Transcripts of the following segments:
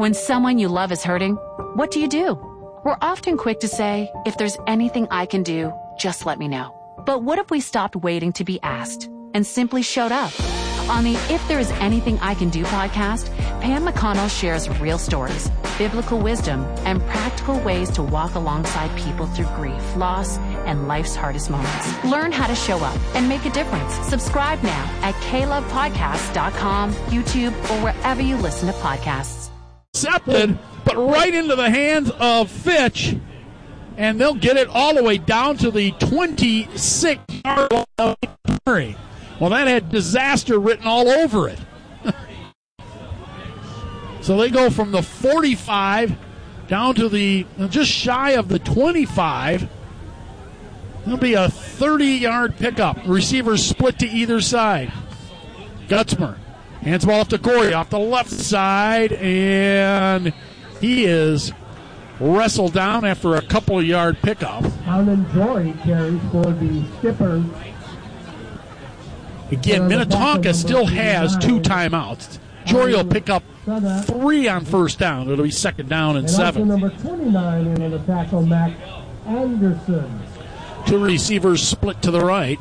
When someone you love is hurting, what do? We're often quick to say, if there's anything I can do, just let me know. But what if we stopped waiting to be asked and simply showed up? On the If There Is Anything I Can Do podcast, Pam McConnell shares real stories, biblical wisdom, and practical ways to walk alongside people through grief, loss, and life's hardest moments. Learn how to show up and make a difference. Subscribe now at KLovePodcasts.com, YouTube, or wherever you listen to podcasts. Accepted, but right into the hands of Fitch, and they'll get it all the way down to the 26-yard line of Murray. Well, that had disaster written all over it. So they go from the 45 down to the just shy of the 25. It'll be a 30-yard pickup. Receivers split to either side. Gutzmer hands the ball off to Gorey off the left side, and he is wrestled down after a couple of yard pickup. Harlan Jory carries for the Skippers. Again, Minnetonka still has 2 timeouts. Jory will pick up 3 on first down. It'll be second down and 7. Number 29 in the tackle, Mac Anderson. 2 receivers split to the right.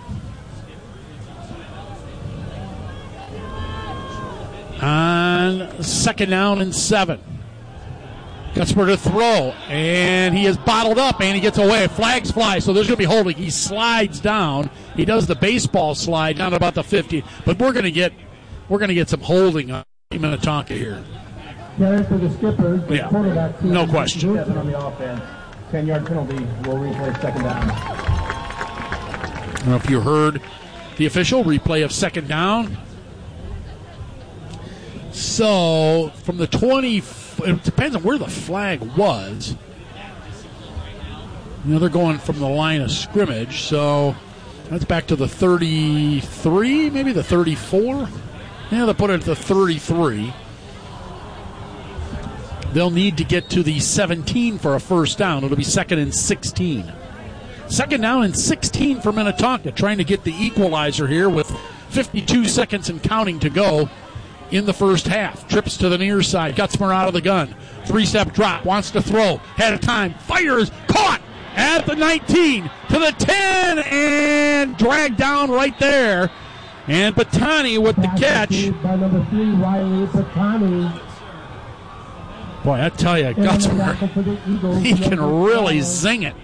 On second down and 7. Gutzmer to throw, and he is bottled up, and he gets away. Flags fly, so there's going to be holding. He slides down. He does the baseball slide down about the 50, but we're going to get some holding on Minnetonka here. Carry for the Skippers. The quarterback, no question. On the offense. 10-yard penalty will replay second down. I don't know if you heard the official replay of second down. So from the 20, it depends on where the flag was. You know, they're going from the line of scrimmage, so that's back to the 33, maybe the 34. Yeah, they'll put it at the 33. They'll need to get to the 17 for a first down. It'll be second and 16. Second down and 16 for Minnetonka, trying to get the equalizer here with 52 seconds and counting to go in the first half. Trips to the near side. Gutzmer out of the gun. 3-step drop. Wants to throw. Head of time. Fires. Caught at the 19 to the 10 and dragged down right there. And Batani with the catch. By number 3, Riley Batani. Boy, I tell you, Gutzmer, he can really zing it.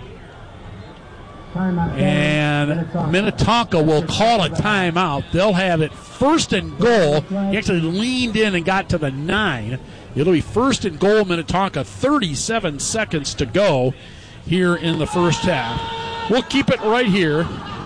And Minnetonka will call a timeout. They'll have it first and goal. He actually leaned in and got to the 9. It'll be first and goal, Minnetonka. 37 seconds to go here in the first half. We'll keep it right here.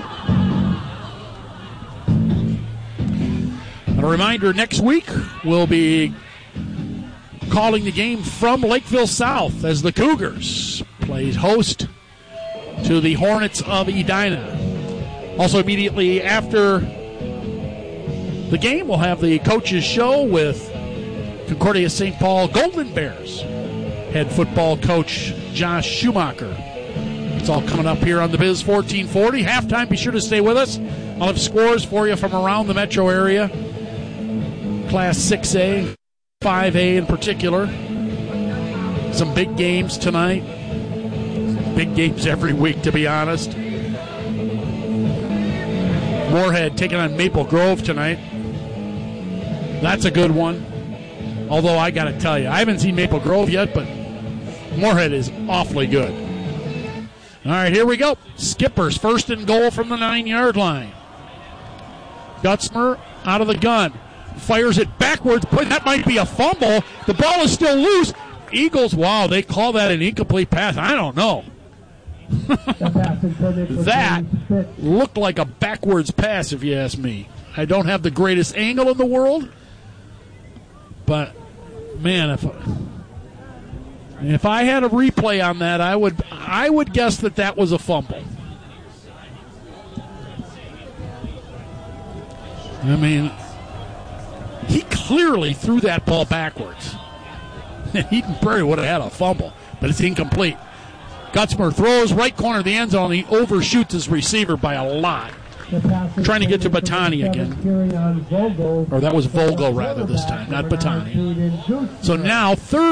And a reminder, next week we'll be calling the game from Lakeville South as the Cougars plays host to the Hornets of Edina. Also immediately after the game, we'll have the coaches show with Concordia St. Paul Golden Bears head football coach Josh Schumacher. It's all coming up here on the Biz 1440. Halftime, be sure to stay with us. I'll have scores for you from around the metro area. Class 6A, 5A in particular. Some big games tonight. Big games every week, to be honest. Moorhead taking on Maple Grove tonight. That's a good one. Although I got to tell you, I haven't seen Maple Grove yet, but Moorhead is awfully good. All right, here we go. Skippers, first and goal from the 9-yard line. Gutzmer out of the gun. Fires it backwards. Boy, that might be a fumble. The ball is still loose. Eagles, wow, they call that an incomplete pass. I don't know. That looked like a backwards pass, if you ask me. I don't have the greatest angle in the world, but, man, if I had a replay on that, I would guess that was a fumble. I mean, he clearly threw that ball backwards. Eden Prairie would have had a fumble, but it's incomplete. Gutzmer throws right corner of the end zone. He overshoots his receiver by a lot. Trying to get to Batani again. Or that was Vogel, rather, this time, not Batani. So now, third